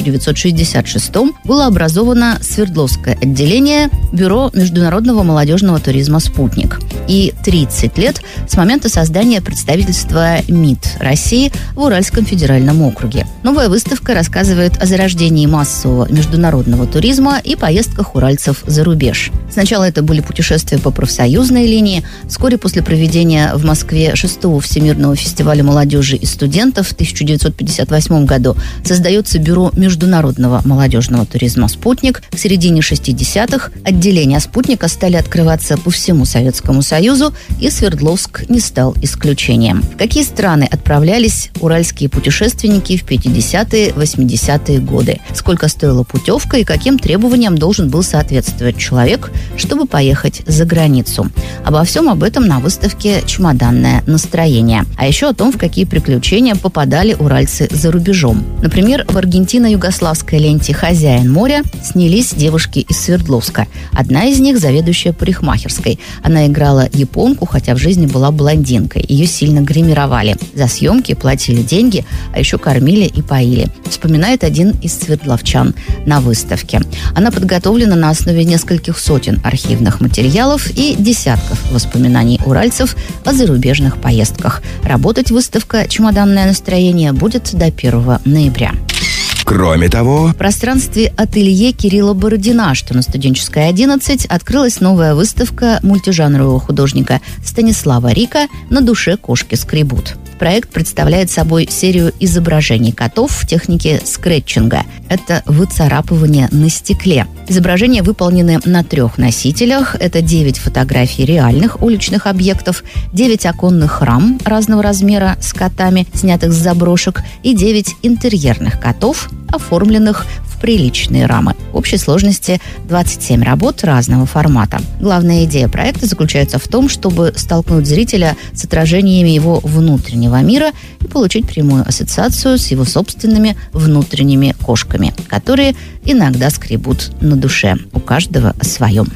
1966 было образовано Свердловское отделение Бюро международного молодежного туризма «Спутник». И 30 лет с момента создания представительства МИД России в Уральском федеральном округе. Новая выставка рассказывает о зарождении массового международного туризма и поездках уральцев за рубеж. Сначала это были путешествия по профсоюзной линии. Вскоре после проведения в Москве 6-го Всемирного фестиваля молодежи и студентов в 1958 году создается Бюро международного молодежного туризма «Спутник». В середине 60-х отделения «Спутника» стали открываться по всему Советскому Союзу, и Свердловск не стал исключением. В какие страны отправлялись уральские путешественники в 50-е, 80-е годы? Сколько стоила путевка и каким требованиям должен был соответствовать человек, чтобы поехать за границу? Обо всем об этом на выставке «Чемоданное настроение». А еще о том, в какие приключения попадали уральцы за рубежом. Например, в аргентино-югославской ленте «Хозяин моря» снялись девушки из Свердловска. Одна из них – заведующая парикмахерской. Она играла японку, хотя в жизни была блондинкой. Ее сильно гримировали. За съемки платили деньги, а еще кормили и поили. Вспоминает один из свердловчан на выставке. Она подготовлена на основе нескольких сотен архивных материалов и десятков воспоминаний уральцев о зарубежных поездках. Работать выставка «Чемоданное настроение» будет до 1 ноября. Кроме того, в пространстве ателье Кирилла Бородина, что на Студенческой 11, открылась новая выставка мультижанрового художника Станислава Рика «На душе кошки скребут». Проект представляет собой серию изображений котов в технике скретчинга. Это выцарапывание на стекле. Изображения выполнены на 3 носителях. Это 9 фотографий реальных уличных объектов, 9 оконных рам разного размера с котами, снятых с заброшек, и 9 интерьерных котов, оформленных в приличные рамы. В общей сложности 27 работ разного формата. Главная идея проекта заключается в том, чтобы столкнуть зрителя с отражениями его внутреннего мира и получить прямую ассоциацию с его собственными внутренними кошками, которые иногда скребут на душе. У каждого о своем.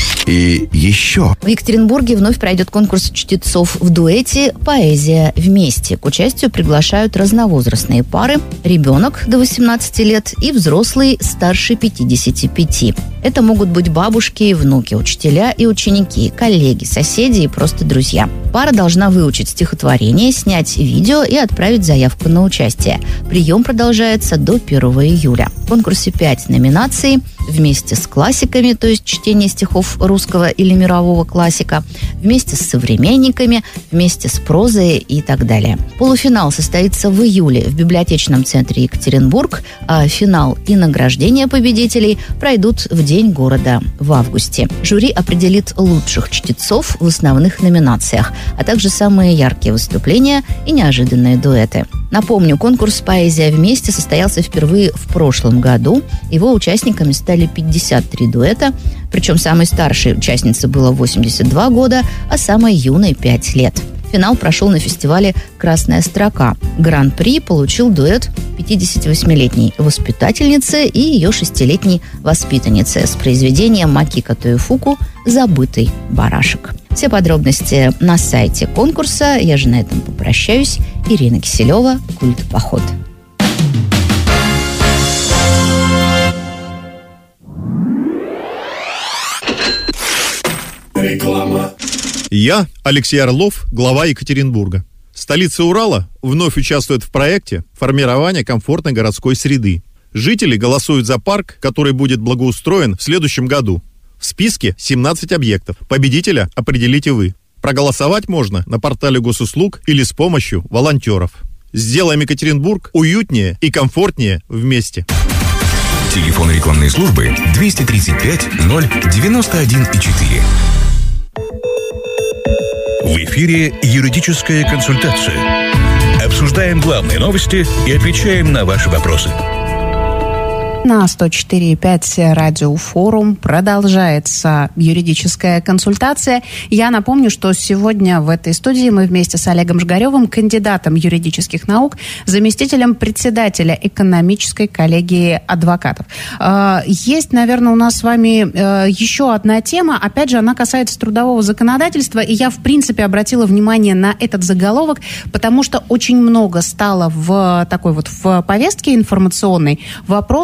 И еще. В Екатеринбурге вновь пройдет конкурс чтецов в дуэте «Поэзия вместе». К участию приглашают разновозрастные пары, ребенок до 18 лет и взрослый старше 55. Это могут быть бабушки и внуки, учителя и ученики, коллеги, соседи и просто друзья. Пара должна выучить стихотворение, снять видео и отправить заявку на участие. Прием продолжается до 1 июля. В конкурсе 5 номинаций. Вместе с классиками, то есть чтение стихов русского или мирового классика, вместе с современниками, вместе с прозой и так далее. Полуфинал состоится в июле в библиотечном центре Екатеринбург, а финал и награждение победителей пройдут в День города в августе. Жюри определит лучших чтецов в основных номинациях, а также самые яркие выступления и неожиданные дуэты. Напомню, конкурс «Поэзия вместе» состоялся впервые в прошлом году. Его участниками стали 53 дуэта, причем самой старшей участнице было 82 года, а самой юной 5 лет. Финал прошел на фестивале «Красная строка». Гран-при получил дуэт 58-летней воспитательницы и ее 6-летней воспитанницы с произведением Макико Тоефуку «Забытый барашек». Все подробности на сайте конкурса. Я же на этом попрощаюсь. Ирина Киселева, «Культ-поход». Реклама. Я, Алексей Орлов, глава Екатеринбурга. Столица Урала вновь участвует в проекте формирования комфортной городской среды. Жители голосуют за парк, который будет благоустроен в следующем году. В списке 17 объектов. Победителя определите вы. Проголосовать можно на портале госуслуг или с помощью волонтеров. Сделаем Екатеринбург уютнее и комфортнее вместе. Телефон рекламной службы 235 091,4. В эфире юридическая консультация. Обсуждаем главные новости и отвечаем на ваши вопросы. На 104.5 радиофорум продолжается юридическая консультация. Я напомню, что сегодня в этой студии мы вместе с Олегом Жгаревым, кандидатом юридических наук, заместителем председателя экономической коллегии адвокатов. Есть, наверное, у нас с вами еще одна тема. Опять же, она касается трудового законодательства. И я, в принципе, обратила внимание на этот заголовок, потому что очень много стало в такой вот в повестке информационной вопрос